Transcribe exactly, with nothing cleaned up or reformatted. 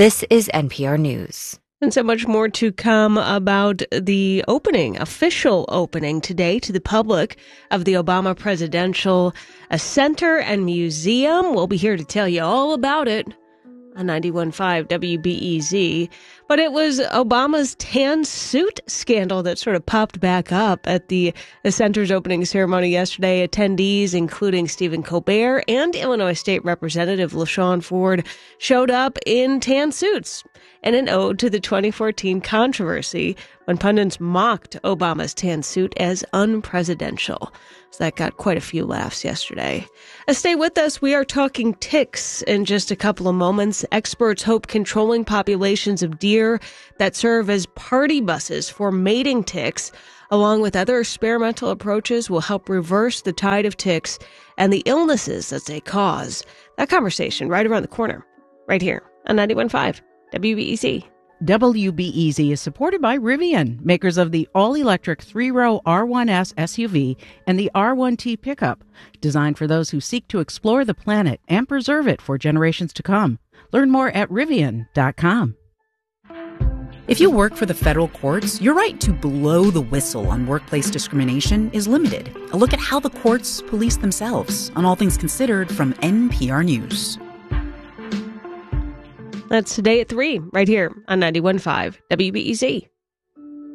This is N P R News. And so much more to come about the opening, official opening today to the public of the Obama Presidential Center and Museum. We'll be here to tell you all about it on ninety-one point five W B E Z. But it was Obama's tan suit scandal that sort of popped back up at the, the center's opening ceremony yesterday. Attendees, including Stephen Colbert and Illinois State Representative LaShawn Ford, showed up in tan suits in an ode to the twenty fourteen controversy when pundits mocked Obama's tan suit as unpresidential. So that got quite a few laughs yesterday. Uh, stay with us. We are talking ticks in just a couple of moments. Experts hope controlling populations of deer that serve as party buses for mating ticks, along with other experimental approaches, will help reverse the tide of ticks and the illnesses that they cause. That conversation right around the corner, right here on ninety-one point five W B E Z. W B E Z is supported by Rivian, makers of the all-electric three-row R one S S U V and the R one T pickup, designed for those who seek to explore the planet and preserve it for generations to come. Learn more at Rivian dot com. If you work for the federal courts, your right to blow the whistle on workplace discrimination is limited. A look at how the courts police themselves on All Things Considered from N P R News. That's today at three, right here on ninety-one point five W B E Z.